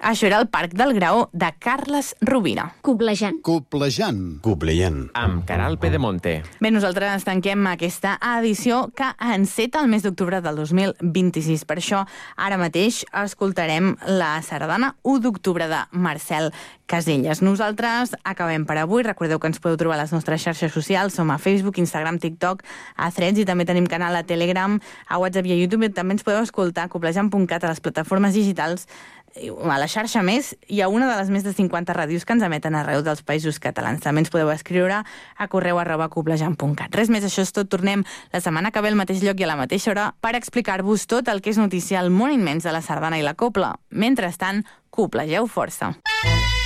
Això era el Parc del Graó de Carles Rovira. Coblejant. Coblejant. Amb Caral Pedemonte. Bé, nosaltres tanquem aquesta edició que enceta el mes d'octubre del 2026. Per això, ara mateix escoltarem la sardana 1 d'octubre de Marcel Caselles. Nosaltres acabem per avui. Recordeu que ens podeu trobar a les nostres xarxes socials. Som a Facebook, Instagram, TikTok, a Threads, i també tenim canal a Telegram, a WhatsApp i a YouTube. També ens podeu escoltar a coblejant.cat, a les plataformes digitals, a la xarxa Més i a una de les més de 50 ràdios que ens emeten arreu dels Països Catalans. També ens podeu escriure a correu@coblejant.cat. Res més, això és tot. Tornem la setmana que ve al mateix lloc i a la mateixa hora per explicar-vos tot el que és notícia al món immens de la sardana i la copla. Mentrestant, coplegeu força.